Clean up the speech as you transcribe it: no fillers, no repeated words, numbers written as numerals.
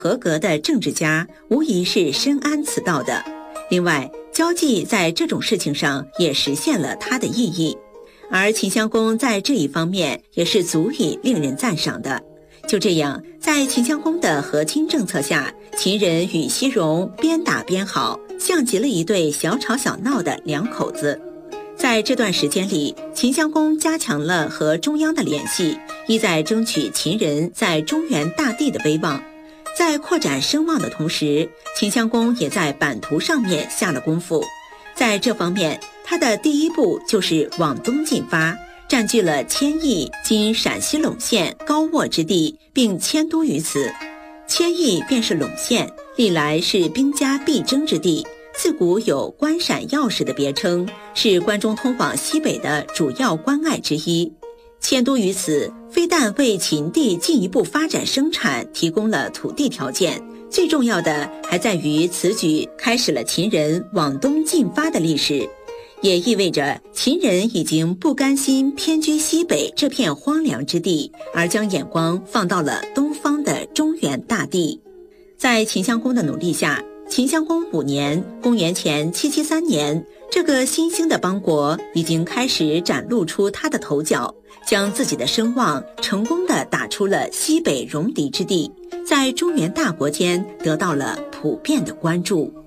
合格的政治家无疑是深谙此道的。另外，交际在这种事情上也实现了它的意义，而秦襄公在这一方面也是足以令人赞赏的。就这样，在秦襄公的和亲政策下，秦人与西戎边打边好，像极了一对小吵小闹的两口子。在这段时间里，秦襄公加强了和中央的联系，意在争取秦人在中原大地的威望。在扩展声望的同时，秦襄公也在版图上面下了功夫。在这方面，他的第一步就是往东进发，占据了千邑今陕西陇县高沃之地，并迁都于此。千邑便是陇县，历来是兵家必争之地，自古有关陕要使的别称，是关中通往西北的主要关隘之一。迁都于此，非但为秦地进一步发展生产提供了土地条件，最重要的还在于此举开始了秦人往东进发的历史，也意味着秦人已经不甘心偏居西北这片荒凉之地，而将眼光放到了东方的中原大地。在秦襄公的努力下，秦襄公5年，公元前773年，这个新兴的邦国已经开始展露出它的头角，将自己的声望成功地打出了西北戎狄之地，在中原大国间得到了普遍的关注。